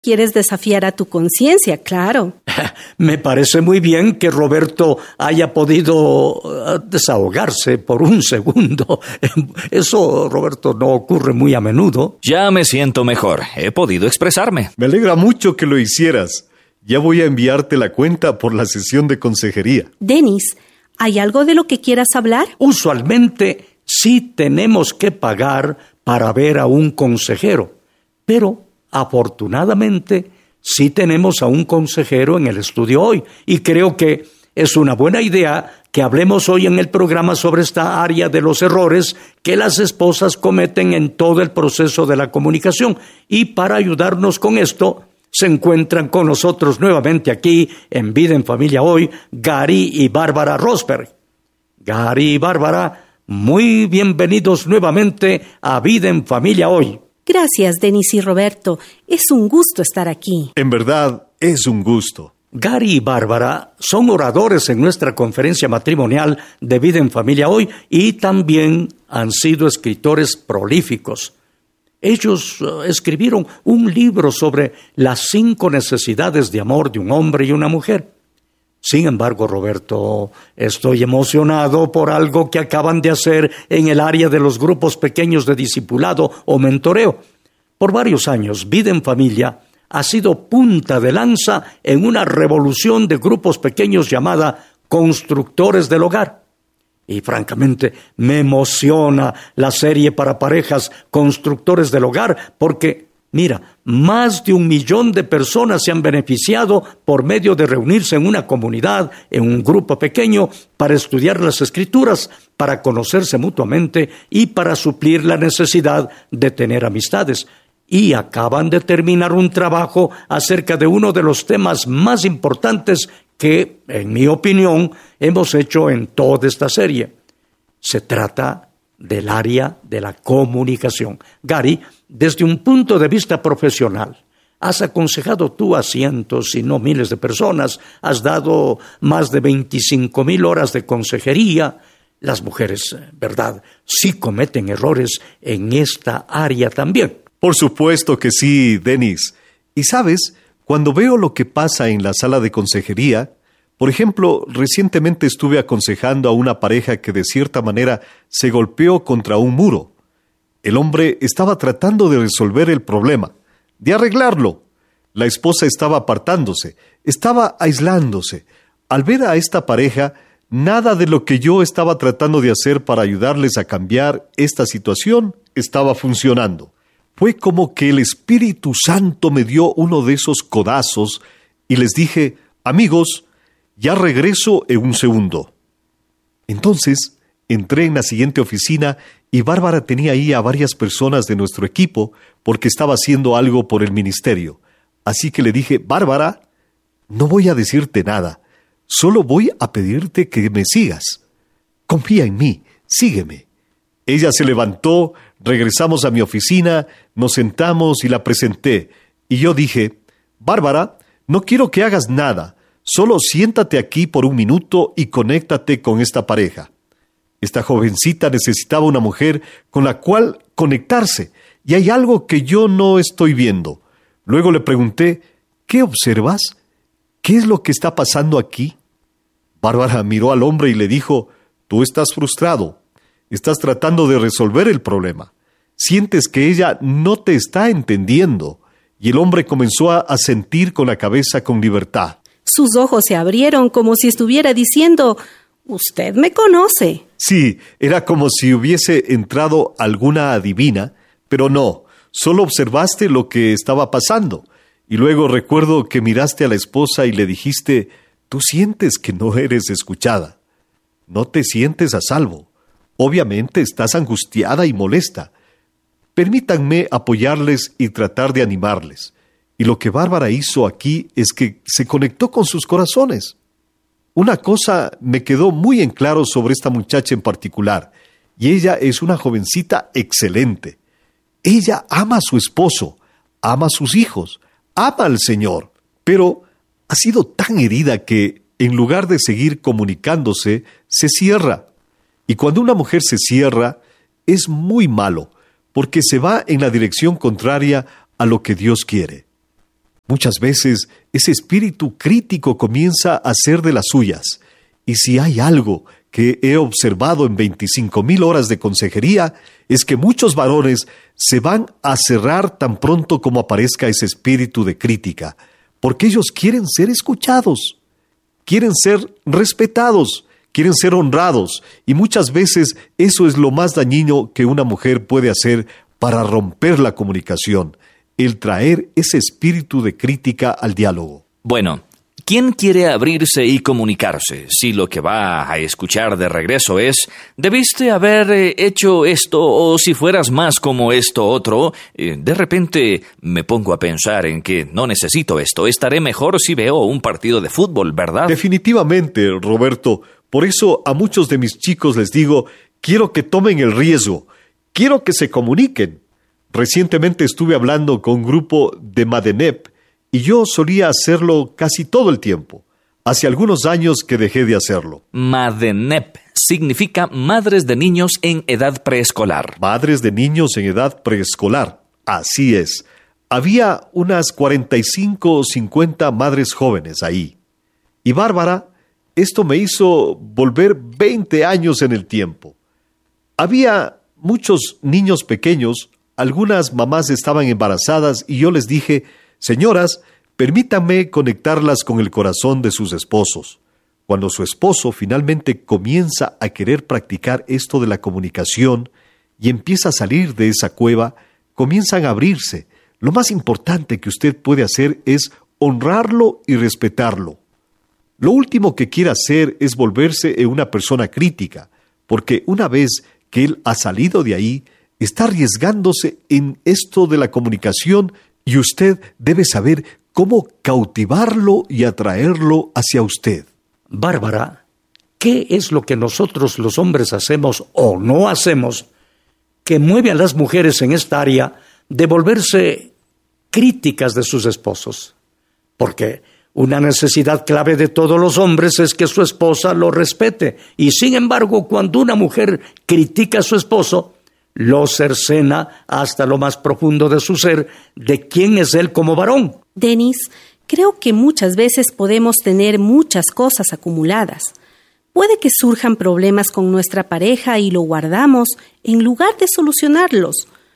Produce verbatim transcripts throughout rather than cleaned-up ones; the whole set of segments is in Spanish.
Quieres desafiar a tu conciencia, claro. Me parece muy bien que Roberto haya podido desahogarse por un segundo. Eso, Roberto, no ocurre muy a menudo. Ya me siento mejor. He podido expresarme. Me alegra mucho que lo hicieras. Ya voy a enviarte la cuenta por la sesión de consejería. Dennis, ¿hay algo de lo que quieras hablar? Usualmente sí tenemos que pagar para ver a un consejero, pero afortunadamente sí tenemos a un consejero en el estudio hoy, y creo que es una buena idea que hablemos hoy en el programa sobre esta área de los errores que las esposas cometen en todo el proceso de la comunicación. Y para ayudarnos con esto, se encuentran con nosotros nuevamente aquí en Vida en Familia Hoy, Gary y Bárbara Rosberg. Gary y Bárbara, muy bienvenidos nuevamente a Vida en Familia Hoy. Gracias, Dennis y Roberto. Es un gusto estar aquí. En verdad, es un gusto. Gary y Bárbara son oradores en nuestra conferencia matrimonial de Vida en Familia Hoy y también han sido escritores prolíficos. Ellos uh, escribieron un libro sobre las cinco necesidades de amor de un hombre y una mujer. Sin embargo, Roberto, estoy emocionado por algo que acaban de hacer en el área de los grupos pequeños de discipulado o mentoreo. Por varios años, Vida en Familia ha sido punta de lanza en una revolución de grupos pequeños llamada Constructores del Hogar. Y francamente, me emociona la serie para parejas Constructores del Hogar porque, mira, más de un millón de personas se han beneficiado por medio de reunirse en una comunidad, en un grupo pequeño, para estudiar las Escrituras, para conocerse mutuamente y para suplir la necesidad de tener amistades. Y acaban de terminar un trabajo acerca de uno de los temas más importantes que, en mi opinión, hemos hecho en toda esta serie. Se trata del área de la comunicación. Gary, desde un punto de vista profesional, has aconsejado tú a cientos y no miles de personas, has dado más de veinticinco mil horas de consejería. Las mujeres, ¿verdad?, sí cometen errores en esta área también. Por supuesto que sí, Dennis. Y sabes, cuando veo lo que pasa en la sala de consejería, por ejemplo, recientemente estuve aconsejando a una pareja que de cierta manera se golpeó contra un muro. El hombre estaba tratando de resolver el problema, de arreglarlo. La esposa estaba apartándose, estaba aislándose. Al ver a esta pareja, nada de lo que yo estaba tratando de hacer para ayudarles a cambiar esta situación estaba funcionando. Fue como que el Espíritu Santo me dio uno de esos codazos y les dije, amigos, ya regreso en un segundo. Entonces, entré en la siguiente oficina y Bárbara tenía ahí a varias personas de nuestro equipo porque estaba haciendo algo por el ministerio. Así que le dije, Bárbara, no voy a decirte nada, solo voy a pedirte que me sigas. Confía en mí, sígueme. Ella se levantó, regresamos a mi oficina, nos sentamos y la presenté. Y yo dije, Bárbara, no quiero que hagas nada, solo siéntate aquí por un minuto y conéctate con esta pareja. Esta jovencita necesitaba una mujer con la cual conectarse, y hay algo que yo no estoy viendo. Luego le pregunté, ¿qué observas? ¿Qué es lo que está pasando aquí? Bárbara miró al hombre y le dijo, tú estás frustrado. Estás tratando de resolver el problema. Sientes que ella no te está entendiendo. Y el hombre comenzó a asentir con la cabeza con libertad. Sus ojos se abrieron como si estuviera diciendo, usted me conoce. Sí, era como si hubiese entrado alguna adivina, pero no, solo observaste lo que estaba pasando. Y luego recuerdo que miraste a la esposa y le dijiste, tú sientes que no eres escuchada. No te sientes a salvo. Obviamente estás angustiada y molesta. Permítanme apoyarles y tratar de animarles. Y lo que Bárbara hizo aquí es que se conectó con sus corazones. Una cosa me quedó muy en claro sobre esta muchacha en particular, y ella es una jovencita excelente. Ella ama a su esposo, ama a sus hijos, ama al Señor, pero ha sido tan herida que, en lugar de seguir comunicándose, se cierra. Y cuando una mujer se cierra, es muy malo, porque se va en la dirección contraria a lo que Dios quiere. Muchas veces ese espíritu crítico comienza a hacer de las suyas. Y si hay algo que he observado en veinticinco mil horas de consejería, es que muchos varones se van a cerrar tan pronto como aparezca ese espíritu de crítica, porque ellos quieren ser escuchados, quieren ser respetados, quieren ser honrados, y muchas veces eso es lo más dañino que una mujer puede hacer para romper la comunicación, el traer ese espíritu de crítica al diálogo. Bueno, ¿quién quiere abrirse y comunicarse si lo que va a escuchar de regreso es «debiste haber eh, hecho esto» o «si fueras más como esto otro»? Eh, de repente me pongo a pensar en que no necesito esto, estaré mejor si veo un partido de fútbol, ¿verdad? Definitivamente, Roberto. Por eso a muchos de mis chicos les digo, quiero que tomen el riesgo, quiero que se comuniquen. Recientemente estuve hablando con un grupo de Madenep y yo solía hacerlo casi todo el tiempo. Hace algunos años que dejé de hacerlo. Madenep significa Madres de Niños en Edad Preescolar. Madres de Niños en Edad Preescolar. Así es. Había unas cuarenta y cinco o cincuenta madres jóvenes ahí. Y Bárbara, esto me hizo volver veinte años en el tiempo. Había muchos niños pequeños, algunas mamás estaban embarazadas y yo les dije, señoras, permítanme conectarlas con el corazón de sus esposos. Cuando su esposo finalmente comienza a querer practicar esto de la comunicación y empieza a salir de esa cueva, comienzan a abrirse. Lo más importante que usted puede hacer es honrarlo y respetarlo. Lo último que quiere hacer es volverse en una persona crítica, porque una vez que él ha salido de ahí, está arriesgándose en esto de la comunicación y usted debe saber cómo cautivarlo y atraerlo hacia usted. Bárbara, ¿qué es lo que nosotros los hombres hacemos o no hacemos que mueve a las mujeres en esta área de volverse críticas de sus esposos? Porque una necesidad clave de todos los hombres es que su esposa lo respete. Y sin embargo, cuando una mujer critica a su esposo, lo cercena hasta lo más profundo de su ser de quién es él como varón. Denis, creo que muchas veces podemos tener muchas cosas acumuladas. Puede que surjan problemas con nuestra pareja y lo guardamos en lugar de solucionarlos.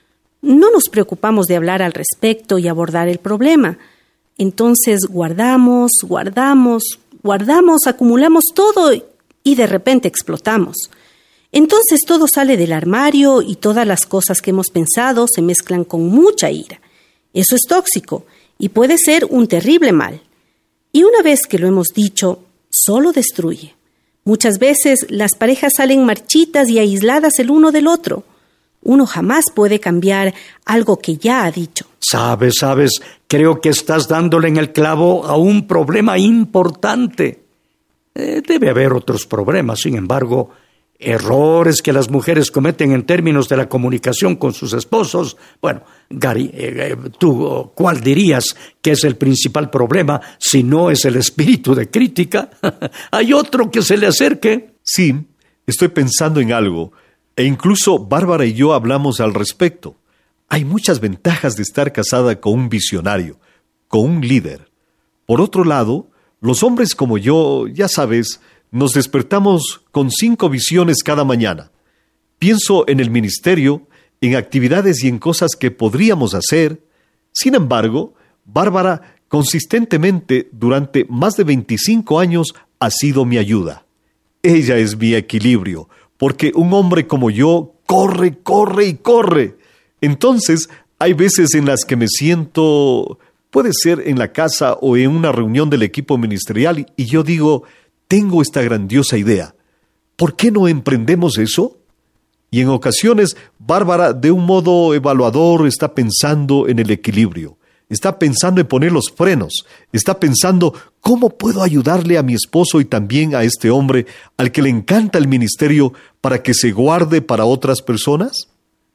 No nos preocupamos de hablar al respecto y abordar el problema. Entonces guardamos, guardamos, guardamos, acumulamos todo y de repente explotamos. Entonces todo sale del armario y todas las cosas que hemos pensado se mezclan con mucha ira. Eso es tóxico y puede ser un terrible mal. Y una vez que lo hemos dicho, solo destruye. Muchas veces las parejas salen marchitas y aisladas el uno del otro. Uno jamás puede cambiar algo que ya ha dicho. Sabes, sabes, creo que estás dándole en el clavo a un problema importante. Eh, debe haber otros problemas, sin embargo, errores que las mujeres cometen en términos de la comunicación con sus esposos. Bueno, Gary, eh, ¿tú cuál dirías que es el principal problema si no es el espíritu de crítica? ¿Hay otro que se le acerque? Sí, estoy pensando en algo, e incluso Bárbara y yo hablamos al respecto. Hay muchas ventajas de estar casada con un visionario, con un líder. Por otro lado, los hombres como yo, ya sabes, nos despertamos con cinco visiones cada mañana. Pienso en el ministerio, en actividades y en cosas que podríamos hacer. Sin embargo, Bárbara consistentemente durante más de veinticinco años ha sido mi ayuda. Ella es mi equilibrio, porque un hombre como yo corre, corre y corre. Entonces, hay veces en las que me siento, puede ser en la casa o en una reunión del equipo ministerial, y yo digo, tengo esta grandiosa idea. ¿Por qué no emprendemos eso? Y en ocasiones, Bárbara, de un modo evaluador, está pensando en el equilibrio. Está pensando en poner los frenos. Está pensando, ¿cómo puedo ayudarle a mi esposo y también a este hombre al que le encanta el ministerio para que se guarde para otras personas?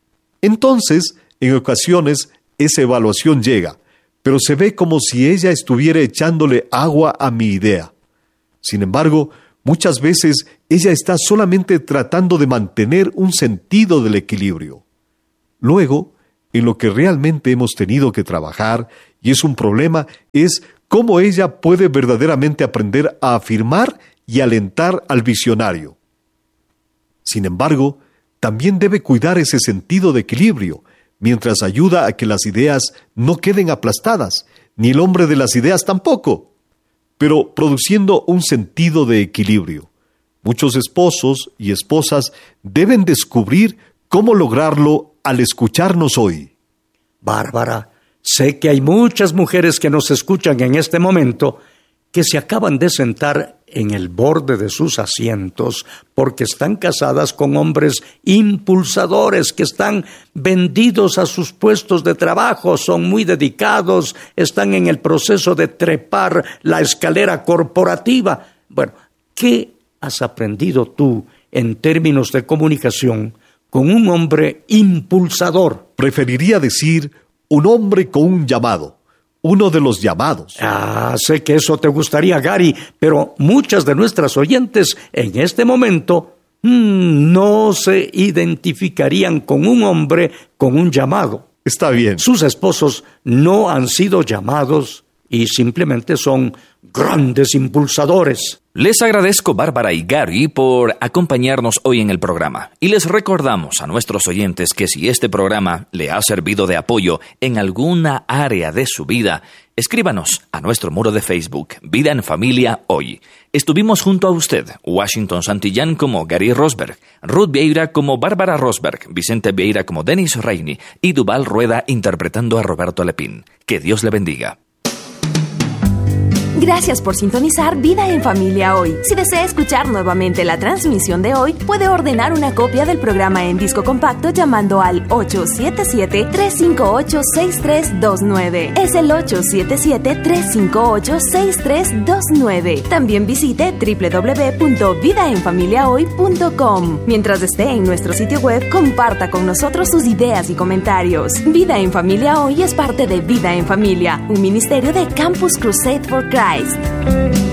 Entonces, en ocasiones, esa evaluación llega, pero se ve como si ella estuviera echándole agua a mi idea. Sin embargo, muchas veces ella está solamente tratando de mantener un sentido del equilibrio. Luego, en lo que realmente hemos tenido que trabajar y es un problema, es cómo ella puede verdaderamente aprender a afirmar y alentar al visionario. Sin embargo, también debe cuidar ese sentido de equilibrio, mientras ayuda a que las ideas no queden aplastadas, ni el hombre de las ideas tampoco, pero produciendo un sentido de equilibrio. Muchos esposos y esposas deben descubrir cómo lograrlo al escucharnos hoy. Bárbara, sé que hay muchas mujeres que nos escuchan en este momento que se acaban de sentar en el borde de sus asientos porque están casadas con hombres impulsadores que están vendidos a sus puestos de trabajo, son muy dedicados, están en el proceso de trepar la escalera corporativa. Bueno, ¿qué has aprendido tú en términos de comunicación con un hombre impulsador? Preferiría decir un hombre con un llamado. Uno de los llamados. Ah, sé que eso te gustaría, Gary, pero muchas de nuestras oyentes en este momento mmm, no se identificarían con un hombre con un llamado. Está bien. Sus esposos no han sido llamados y simplemente son grandes impulsadores. Les agradezco, Bárbara y Gary, por acompañarnos hoy en el programa. Y les recordamos a nuestros oyentes que si este programa le ha servido de apoyo en alguna área de su vida, escríbanos a nuestro muro de Facebook, Vida en Familia Hoy. Estuvimos junto a usted, Washington Santillán como Gary Rosberg, Ruth Vieira como Bárbara Rosberg, Vicente Vieira como Dennis Reini y Duval Rueda interpretando a Roberto Lepín. Que Dios le bendiga. Gracias por sintonizar Vida en Familia Hoy. Si desea escuchar nuevamente la transmisión de hoy, puede ordenar una copia del programa en disco compacto llamando al ocho siete siete, tres cinco ocho, seis tres dos nueve. Es el ocho siete siete, tres cinco ocho, seis tres dos nueve. También visite doble u doble u doble u punto vida en familia hoy punto com. Mientras esté en nuestro sitio web, comparta con nosotros sus ideas y comentarios. Vida en Familia Hoy es parte de Vida en Familia, un ministerio de Campus Crusade for Christ.